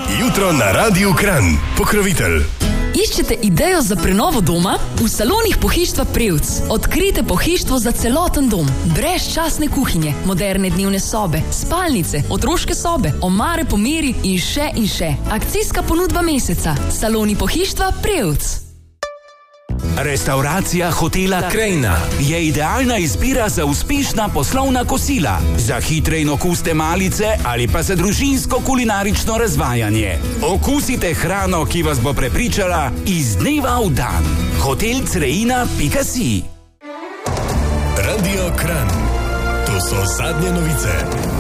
Jutro na Radiu Kranj. Pokrovitelj. Iščete idejo za prenovo doma? V salonih Pohištva Prevc odkrijte pohištvo za celoten dom. Brezčasne kuhinje, moderne dnevne sobe, spalnice, otroške sobe, omare po meri in še in še. Akcijska ponudba meseca. Saloni Pohištva Prevc. Restauracija hotela Krajina je idealna izbira za uspešna poslovna kosila, za hitre in okusne malice ali pa za družinsko kulinarično razvajanje. Okusite hrano, ki vas bo prepričala iz dneva v dan. hotelcreina.si. Radio Kranj. To so zadnje novice.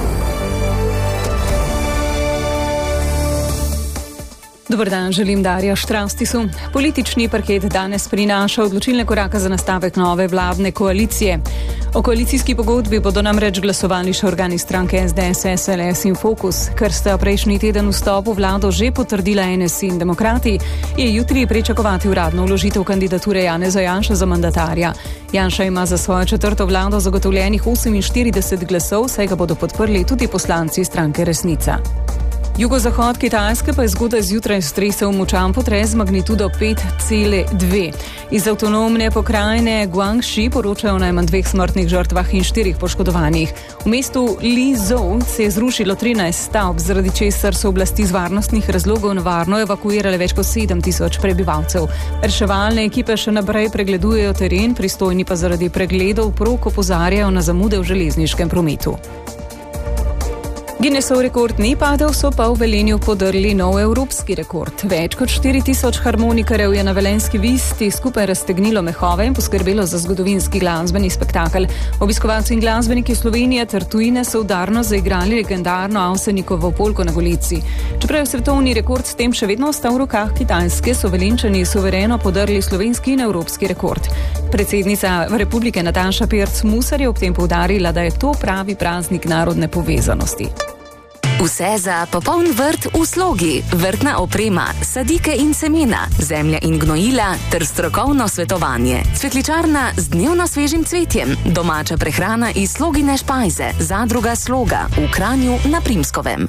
Dobar dan, želim Darja Štrastisu. Politični parket danes prinaša odločilne korake za nastavek nove vladne koalicije. O koalicijski pogodbi bodo namreč glasovali še organi stranke SDS, SLS in Fokus. Ker sta prejšnji teden vstop v vlado že potrdila NSI in Demokrati, je jutri pričakovati uradno vložitev kandidature Janeza Janše za mandatarja. Janša ima za svojo četrto vlado zagotovljenih 48 glasov, saj ga bodo podprli tudi poslanci stranke Resnica. Jugozahod Kitajske pa je zgodaj zjutraj stresel močan potres z magnitudo 5,2. Iz avtonomne pokrajine Guangxi poročajo o najmanj 2 smrtnih žrtvah in 4 poškodovanih. V mestu Lizhou se je zrušilo 13 stavb, zaradi česar so oblasti z varnostnih razlogov navarno evakuirale več kot 7,000 prebivalcev. Reševalne ekipe še naprej pregledujejo teren, pristojni pa zaradi pregledov prog opozarjajo na zamude v železniškem prometu. Guinnessov rekord ni padel, so pa v Velenju podrli nov evropski rekord. Več kot 4,000 harmonikarjev je na velenjski Visti skupaj raztegnilo mehove in poskrbelo za zgodovinski glasbeni spektakel. Obiskovalci in glasbeniki Slovenije ter tujine so udarno zaigrali legendarno Avsenikovo polko na Golici. Čeprav je svetovni rekord s tem še vedno ostal v rokah Kitajske, so Velenjčani suvereno podrli slovenski in evropski rekord. Predsednica Republike Nataša Pirc Musar je ob tem poudarila, da je to pravi praznik narodne povezanosti. Vse za popoln vrt v slogi, vrtna oprema, sadike in semena, zemlja in gnojila ter strokovno svetovanje. Cvetličarna z dnevno svežim cvetjem, domača prehrana iz Slogine špajze, zadruga Sloga v Kranju na Primskovem.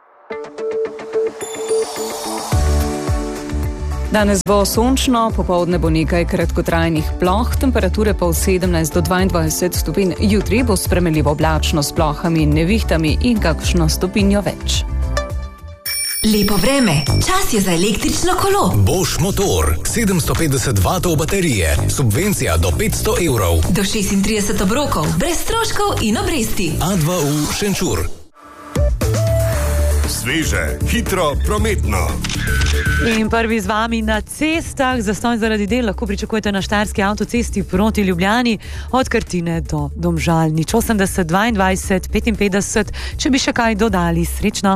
Danes bo sončno, popoldne bo nekaj kratkotrajnih ploh, temperature pa od 17 do 22 stopinj. Jutri bo spremenljivo oblačno s plohami in nevihtami in kakšno stopinjo več. Lepo vreme, čas je za električno kolo. Bosch motor, 750 vatov baterije, subvencija do 500 evrov. Do 36 obrokov, brez stroškov in obresti. A2U Šenčur. Sveže, hitro, prometno. In prvi z vami na cestah, zastoj zaradi del lahko pričakujete na Štajerski avtocesti proti Ljubljani od Krtine do Domžal. Nič 80, 22, 55, če bi še kaj dodali, srečno.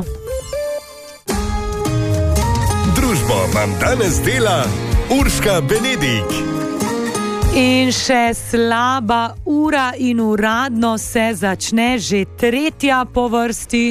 Družbo vam danes dela Urška Benedik. In še slaba ura in uradno se začne že tretja po vrsti.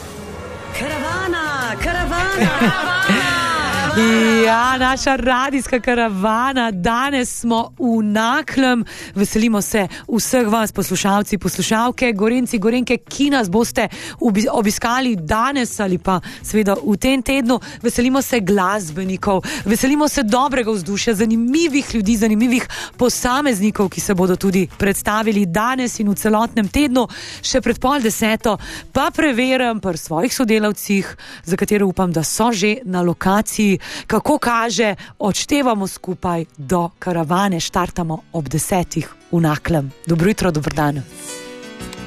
Ja, naša radijska karavana. Danes smo v Naklem. Veselimo se vseh vas, poslušalci, poslušalke, Gorenci, Gorenke, ki nas boste obiskali danes ali pa seveda v tem tednu. Veselimo se glasbenikov, veselimo se dobrega vzdušja, zanimivih ljudi, zanimivih posameznikov, ki se bodo tudi predstavili danes in v celotnem tednu. Še pred 9:30 pa preverjam pri svojih sodelavcih, za katere upam, da so že na lokaciji. Kako kaže, odštevamo skupaj do karavane, štartamo ob 10 v Naklem. Dobro jutro, dober dan.